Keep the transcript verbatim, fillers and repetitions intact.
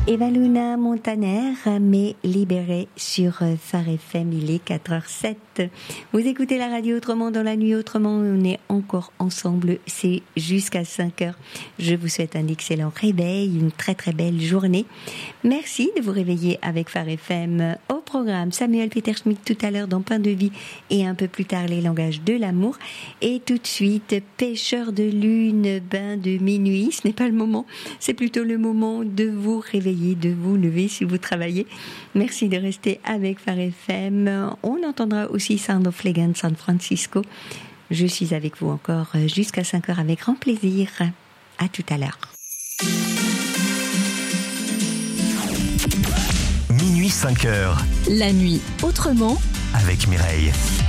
Eva Luna Montaner, mais libérée sur Phare F M, il est quatre heures sept. Vous écoutez la radio autrement dans la nuit, autrement on est encore ensemble, c'est jusqu'à cinq heures. Je vous souhaite un excellent réveil, une très très belle journée. Merci de vous réveiller avec Phare F M. Au programme, Samuel Peter Schmidt tout à l'heure dans Pain de Vie et un peu plus tard les langages de l'amour. Et tout de suite, pêcheur de lune, bain de minuit, ce n'est pas le moment, c'est plutôt le moment de vous réveiller, de vous lever si vous travaillez. Merci de rester avec Phare F M. On entendra aussi Sound of Legend San Francisco. Je suis avec vous encore jusqu'à cinq heures avec grand plaisir. À tout à l'heure. Minuit cinq heures. La nuit autrement avec Mireille.